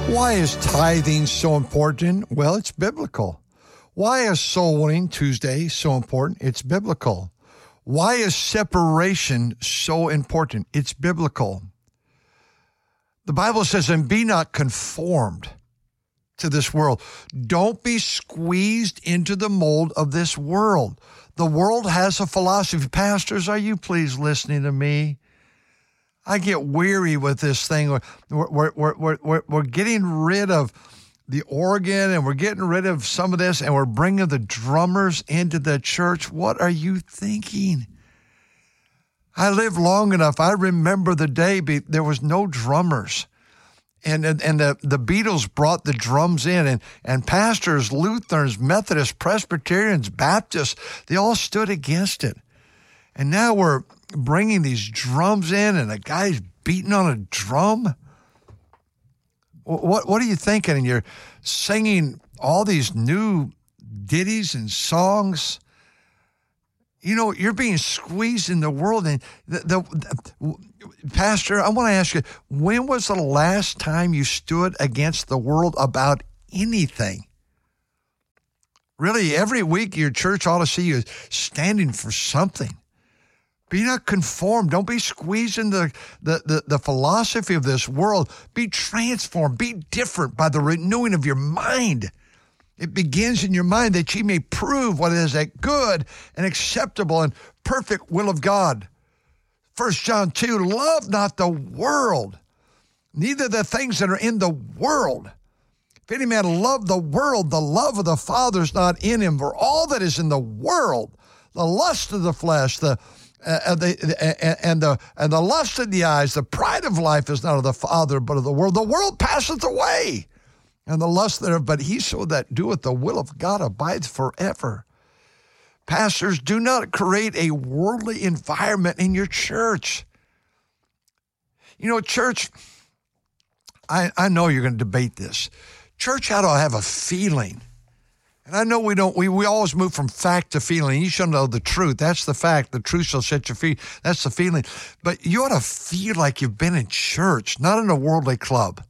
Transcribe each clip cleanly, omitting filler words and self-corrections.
Why is tithing so important? Well, it's biblical. Why is Soul Winning Tuesday so important? It's biblical. Why is separation so important? It's biblical. The Bible says, and be not conformed to this world. Don't be squeezed into the mold of this world. The world has a philosophy. Pastors, are you please listening to me? I get weary with this thing. We're getting rid of the organ and we're getting rid of some of this and we're bringing the drummers into the church. What are you thinking? I lived long enough. I remember the day there was no drummers. And the Beatles brought the drums in and pastors, Lutherans, Methodists, Presbyterians, Baptists, they all stood against it. And now we're bringing these drums in and a guy's beating on a drum. What are you thinking? And you're singing all these new ditties and songs. You know, you're being squeezed in the world. And Pastor, I want to ask you, when was the last time you stood against the world about anything? Really, every week your church ought to see you standing for something. Be not conformed. Don't be squeezed in the philosophy of this world. Be transformed. Be different by the renewing of your mind. It begins in your mind that ye may prove what is that good and acceptable and perfect will of God. 1 John 2, love not the world, neither the things that are in the world. If any man love the world, the love of the Father is not in him. For all that is in the world, the lust of the flesh, the lust of the eyes, the pride of life is not of the Father, but of the world. The world passeth away, and the lust thereof, but he so that doeth the will of God abides forever. Pastors, do not create a worldly environment in your church. You know, church, I know you're going to debate this. Church ought to have a feeling. And I know we always move from fact to feeling. You shall know the truth. That's the fact. The truth shall set you free. That's the feeling. But you ought to feel like you've been in church, not in a worldly club.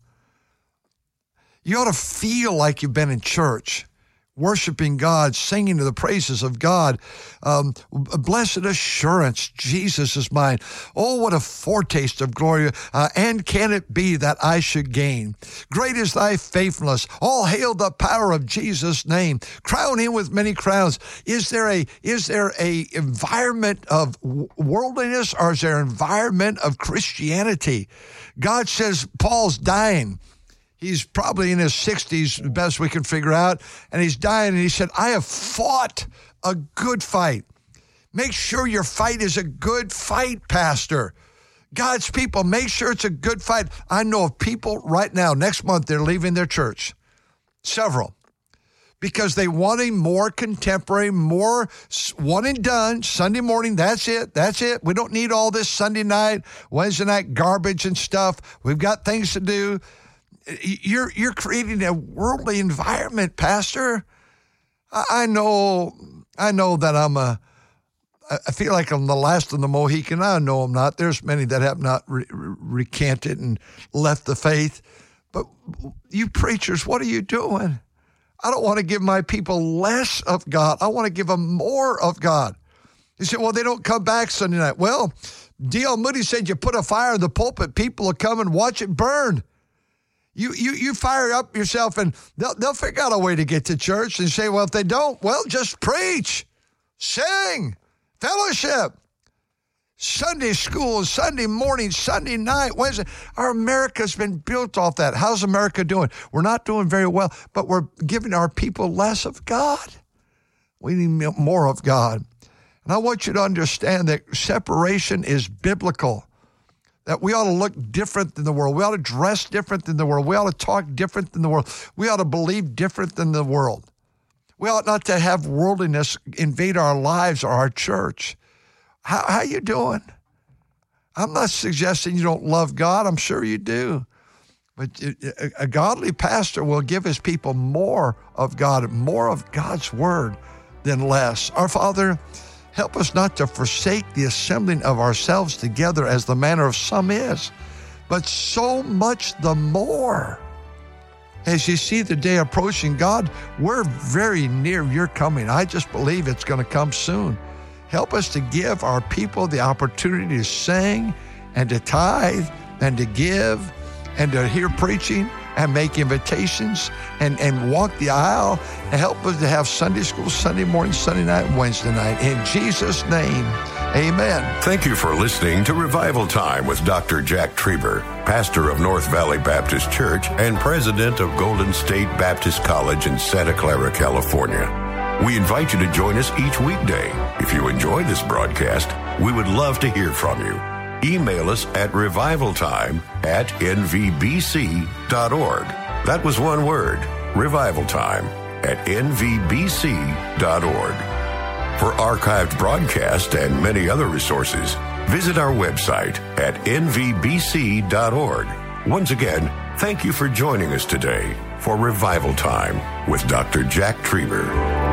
You ought to feel like you've been in church, worshiping God, singing to the praises of God. Blessed assurance, Jesus is mine. Oh, what a foretaste of glory. And can it be that I should gain? Great is thy faithfulness. All hail the power of Jesus' name. Crown him with many crowns. Is there a environment of worldliness, or is there an environment of Christianity? God says Paul's dying. He's probably in his 60s, the best we can figure out, and he's dying, and he said, I have fought a good fight. Make sure your fight is a good fight, Pastor. God's people, make sure it's a good fight. I know of people right now, next month, they're leaving their church, several, because they want a more contemporary, more one and done, Sunday morning, that's it. We don't need all this Sunday night, Wednesday night garbage and stuff. We've got things to do. You're creating a worldly environment, Pastor. I know that I feel like I'm the last of the Mohican. I know I'm not. There's many that have not recanted and left the faith. But you preachers, what are you doing? I don't want to give my people less of God. I want to give them more of God. You say, well, they don't come back Sunday night. Well, D.L. Moody said you put a fire in the pulpit, people will come and watch it burn. You fire up yourself and they'll figure out a way to get to church and say, well, if they don't, well, just preach, sing, fellowship, Sunday school, Sunday morning, Sunday night, Wednesday. Our America's been built off that. How's America doing? We're not doing very well, but we're giving our people less of God. We need more of God. And I want you to understand that separation is biblical. That we ought to look different than the world. We ought to dress different than the world. We ought to talk different than the world. We ought to believe different than the world. We ought not to have worldliness invade our lives or our church. How you doing? I'm not suggesting you don't love God. I'm sure you do. But a godly pastor will give his people more of God, more of God's word than less. Our Father, help us not to forsake the assembling of ourselves together as the manner of some is, but so much the more As you see the day approaching, God, we're very near your coming. I just believe it's going to come soon. Help us to give our people the opportunity to sing and to tithe and to give and to hear preaching and make invitations and walk the aisle, and help us to have Sunday school, Sunday morning, Sunday night, and Wednesday night. In Jesus' name, amen. Thank you for listening to Revival Time with Dr. Jack Trieber, pastor of North Valley Baptist Church and president of Golden State Baptist College in Santa Clara, California. We invite you to join us each weekday. If you enjoy this broadcast, we would love to hear from you. Email us at revivaltime@nvbc.org. That was one word, revivaltime@nvbc.org. For archived broadcasts and many other resources, visit our website at nvbc.org. Once again, thank you for joining us today for Revival Time with Dr. Jack Trieber.